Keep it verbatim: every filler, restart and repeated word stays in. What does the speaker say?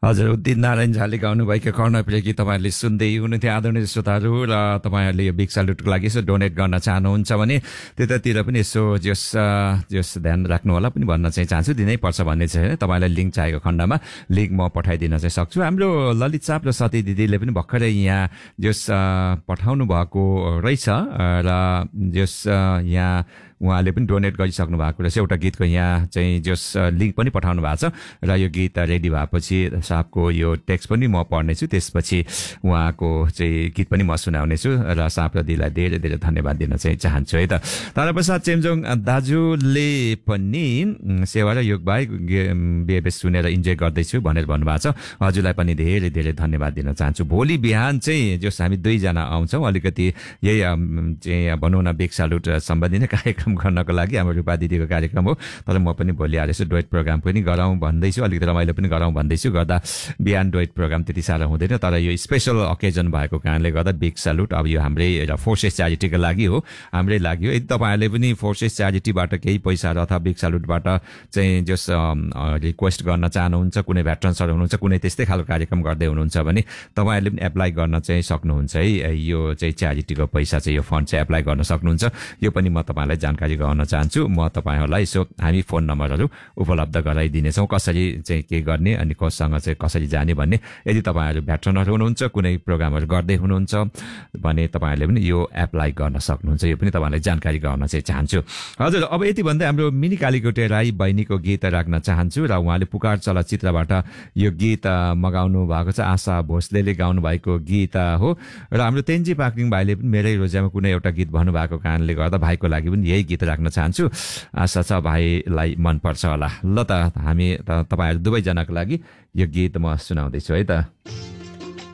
हजुर, उदित नारायण झाले गाउनुभएका कर्णप्रिय गीत तपाईँहरूले सुन्दै हुनुहुन्थ्यो आदरणीय श्रोताहरू। र तपाईँहरूले यो बिग सल्युटको लागि यसो डोनेट गर्न चाहनुहुन्छ भने त्यतातिर पनि यसो जस जस ध्यान राख्नु होला पनि भन्न चाहिँ चाहन्छु। दिनै पर्छ भन्ने चाहिँ तपाईँलाई लिङ्क चाहेको खण्डमा लिङ्क म पठाइदिन चाहिँ सक्छु। हाम्रो ललित साप र सती दिदीले पनि भर्खरै यहाँ जस पठाउनु भएको रहेछ र जस यहाँ उहाँले पनि डोनेट गरिसक्नु भएको रहेछ। एउटा गीतको यहाँ चाहिँ जस लिङ्क पनि पठाउनु भएको छ र यो गीत रेडी भएपछि सापको यो टेक्स्ट पनि म पढ्नेछु, त्यसपछि उहाँको चाहिँ गीत पनि म सुनाउनेछु र साप र दिदीलाई धेरै धेरै धन्यवाद दिन चाहिँ चाहन्छु है त। ताराप्रसाद चेम्जोङ दाजुले पनि सेवा र योगबाई बिहेबेस सुनेर इन्जोय गर्दैछु भनेर भन्नुभएको छ। हजुरलाई पनि धेरै धेरै धन्यवाद दिन चाहन्छु। भोलि बिहान चाहिँ जस हामी दुईजना आउँछौँ अलिकति यही चाहिँ भनौँ न बिग सल्युट सम्बन्धी नै कार्यक्रम गर्नको लागि। हाम्रो रूपा दिदीको कार्यक्रम हो, तर म पनि भोलि आएर यसो डुएट प्रोग्राम पनि गराउँ भन्दैछु, अलिकति रमाइलो पनि गराउँ भन्दैछु। गर्दा बिहान डुएट प्रोग्राम त्यति साह्रो हुँदैन, तर यो स्पेसल अकेजन भएको कारणले गर्दा बिग सल्युट अब यो हाम्रै फोर्सेस च्यारिटीको लागि हो, हाम्रै लागि हो। यदि तपाईँहरूले पनि फोर्सेस च्यारिटीबाट केही पैसाहरू अथवा बिग सल्युटबाट चाहिँ जस रिक्वेस्ट गर्न चाहनुहुन्छ, कुनै भेटरन्सहरू हुनुहुन्छ, कुनै त्यस्तै खालको कार्यक्रम गर्दै हुनुहुन्छ भने तपाईँहरूले पनि एप्लाई गर्न चाहिँ सक्नुहुन्छ है। यो चाहिँ च्यारिटीको पैसा चाहिँ यो फन्ड चाहिँ एप्लाई गर्न सक्नुहुन्छ। यो पनि म तपाईँलाई जानकारी गराउन चाहन्छु। म तपाईँहरूलाई यसो हामी फोन नम्बरहरू उपलब्ध गराइदिनेछौँ, कसरी चाहिँ के गर्ने अनि कोसँग चाहिँ कसरी जाने भन्ने। यदि तपाईँहरू भेटरनहरू हुनुहुन्छ, कुनै प्रोग्रामहरू गर्दै हुनुहुन्छ भने तपाईँहरूले पनि यो एप्लाई गर्न सक्नुहुन्छ। यो पनि तपाईँलाई जानकारी गराउन चाहिँ चाहन्छु। हजुर, अब यति भन्दै हाम्रो मिनी कालीकोटे राई बहिनीको गीत राख्न चाहन्छु र उहाँले पुकार चलचित्रबाट यो गीत मगाउनु भएको छ। आशा भोसलेले गाउनु भएको गीत हो र हाम्रो तेन्जी पाक्रिङ भाइले पनि मेरै रोजामा कुनै एउटा गीत भन्नुभएको कारणले गर्दा भाइको लागि पनि यही गीत राख्न चाहन्छु। आशा छ भाइलाई मनपर्छ होला। ल त हामी तपाईँहरू दुवैजनाको लागि यो गीत म सुनाउँदैछु है त।